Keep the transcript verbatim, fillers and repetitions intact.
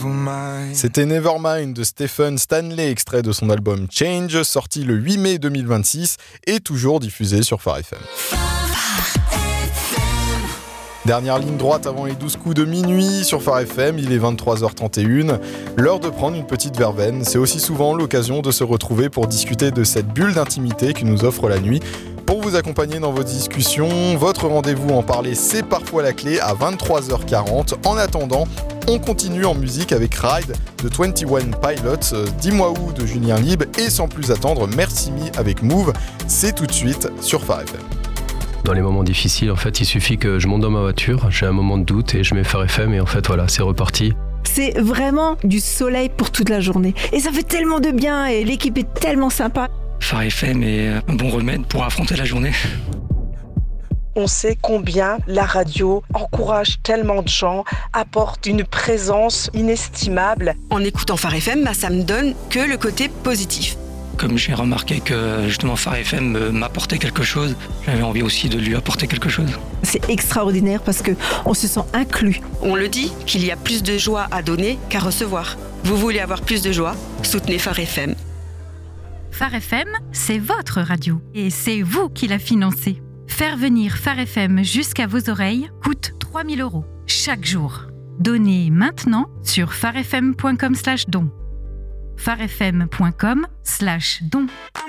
Nevermind. C'était Nevermind de Stephen Stanley, extrait de son album Change, sorti le huit mai deux mille vingt-six et toujours diffusé sur Phare F M. Dernière ligne droite avant les douze coups de minuit sur Phare F M, il est vingt-trois heures trente et une. L'heure de prendre une petite verveine, c'est aussi souvent l'occasion de se retrouver pour discuter de cette bulle d'intimité que nous offre la nuit. Pour vous accompagner dans vos discussions, votre rendez-vous en parler, c'est parfois la clé à vingt-trois heures quarante. En attendant, on continue en musique avec Ride de vingt et un Pilots, Dis-moi où de Julien Libre et sans plus attendre, Merci Me avec Move. C'est tout de suite sur Phare F M. Dans les moments difficiles, en fait, il suffit que je monte dans ma voiture, j'ai un moment de doute et je mets Phare F M et en fait, voilà, c'est reparti. C'est vraiment du soleil pour toute la journée. Et ça fait tellement de bien et l'équipe est tellement sympa. Phare F M est un bon remède pour affronter la journée. On sait combien la radio encourage tellement de gens, apporte une présence inestimable. En écoutant Phare F M, bah, ça me donne que le côté positif. Comme j'ai remarqué que justement Phare F M m'apportait quelque chose, j'avais envie aussi de lui apporter quelque chose. C'est extraordinaire parce qu'on se sent inclus. On le dit, qu'il y a plus de joie à donner qu'à recevoir. Vous voulez avoir plus de joie ? Soutenez Phare F M. Phare F M, c'est votre radio et c'est vous qui la financez. Faire venir Phare F M jusqu'à vos oreilles coûte trois mille euros chaque jour. Donnez maintenant sur pharefm point com slash don. pharefm point com slash don.